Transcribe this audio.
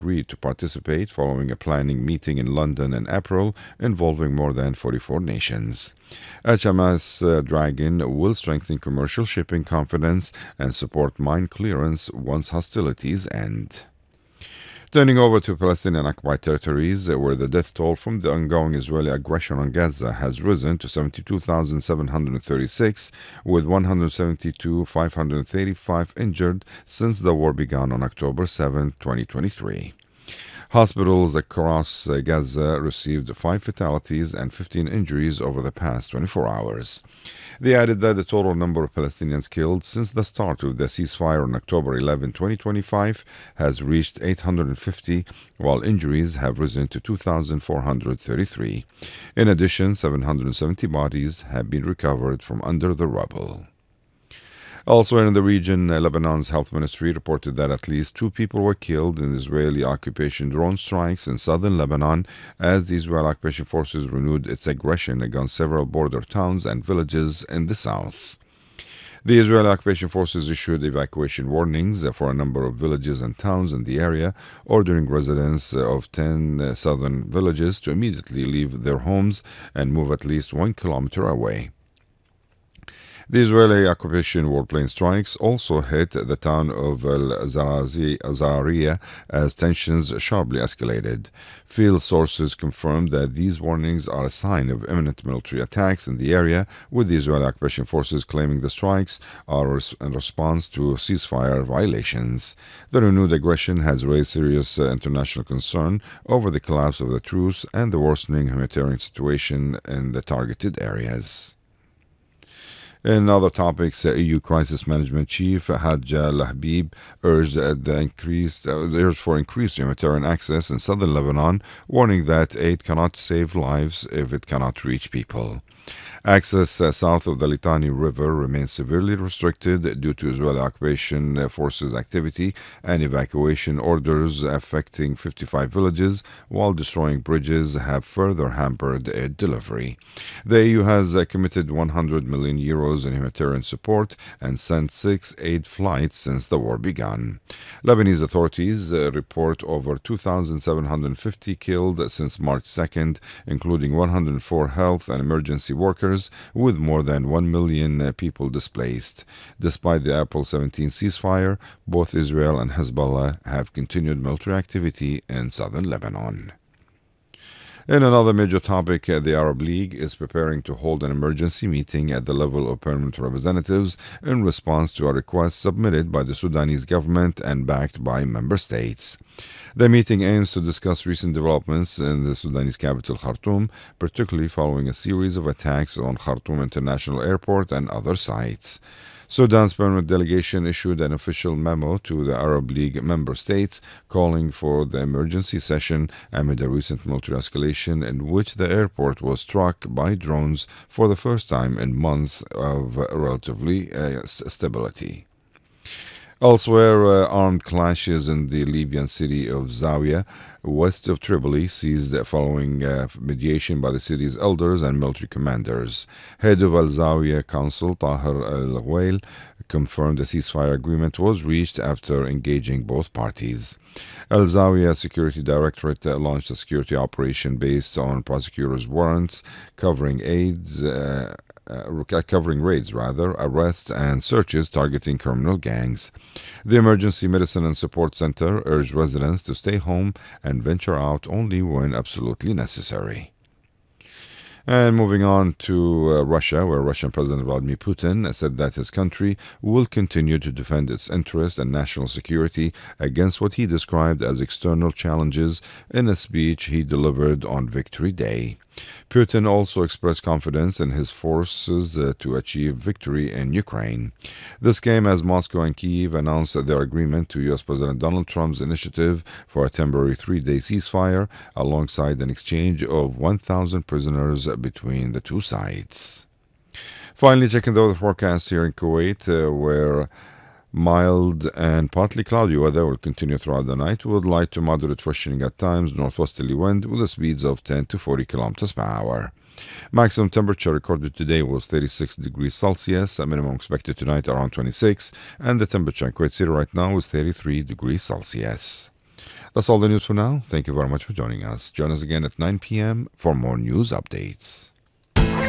agreed to participate following a planning meeting in London in April involving more than 44 nations. HMS Dragon will strengthen commercial shipping confidence and support mine clearance once hostilities end. Turning over to Palestinian occupied territories, where the death toll from the ongoing Israeli aggression on Gaza has risen to 72,736, with 172,535 injured since the war began on October 7, 2023. Hospitals across Gaza received 5 fatalities and 15 injuries over the past 24 hours. They added that the total number of Palestinians killed since the start of the ceasefire on October 11, 2025 has reached 850, while injuries have risen to 2,433. In addition, 770 bodies have been recovered from under the rubble. Elsewhere in the region, Lebanon's health ministry reported that at least 2 people were killed in Israeli occupation drone strikes in southern Lebanon as the Israeli occupation forces renewed its aggression against several border towns and villages in the south. The Israeli occupation forces issued evacuation warnings for a number of villages and towns in the area, ordering residents of 10 southern villages to immediately leave their homes and move at least 1 kilometer away. The Israeli occupation warplane strikes also hit the town of Al-Zarariya as tensions sharply escalated. Field sources confirmed that these warnings are a sign of imminent military attacks in the area, with the Israeli occupation forces claiming the strikes are in response to ceasefire violations. The renewed aggression has raised serious international concern over the collapse of the truce and the worsening humanitarian situation in the targeted areas. In other topics, EU Crisis Management Chief Hajj Al-Habib urged for increased humanitarian access in southern Lebanon, warning that aid cannot save lives if it cannot reach people. Access south of the Litani River remains severely restricted due to Israeli occupation forces activity and evacuation orders affecting 55 villages, while destroying bridges have further hampered aid delivery. The EU has committed 100 million euros in humanitarian support and sent 6 aid flights since the war began. Lebanese authorities report over 2,750 killed since March 2nd, including 104 health and emergency workers, with more than 1 million people displaced. Despite the April 17 ceasefire, both Israel and Hezbollah have continued military activity in southern Lebanon. In another major topic, the Arab League is preparing to hold an emergency meeting at the level of permanent representatives in response to a request submitted by the Sudanese government and backed by member states. The meeting aims to discuss recent developments in the Sudanese capital, Khartoum, particularly following a series of attacks on Khartoum International Airport and other sites. Sudan's permanent delegation issued an official memo to the Arab League member states calling for the emergency session amid a recent military escalation in which the airport was struck by drones for the first time in months of relatively stability. Elsewhere, armed clashes in the Libyan city of Zawiya, west of Tripoli, ceased following mediation by the city's elders and military commanders. Head of Al Zawiya Council, Tahir Al Ghawail, confirmed a ceasefire agreement was reached after engaging both parties. Al Zawiya Security Directorate launched a security operation based on prosecutors' warrants covering raids, arrests, and searches targeting criminal gangs. The Emergency Medicine and Support Center urged residents to stay home and venture out only when absolutely necessary. And moving on to Russia, where Russian President Vladimir Putin said that his country will continue to defend its interests and national security against what he described as external challenges in a speech he delivered on Victory Day. Putin also expressed confidence in his forces to achieve victory in Ukraine. This came as Moscow and Kyiv announced their agreement to U.S. President Donald Trump's initiative for a temporary 3-day ceasefire, alongside an exchange of 1,000 prisoners between the two sides. Finally, checking the weather forecast here in Kuwait, where mild and partly cloudy weather will continue throughout the night, with light to moderate freshening at times, northwesterly wind with the speeds of 10 to 40 kilometers per hour. Maximum temperature recorded today was 36 degrees Celsius, a minimum expected tonight around 26, and the temperature in Kuwait City right now is 33 degrees Celsius. That's all the news for now. Thank you very much for joining us. Join us again at 9 p.m. for more news updates.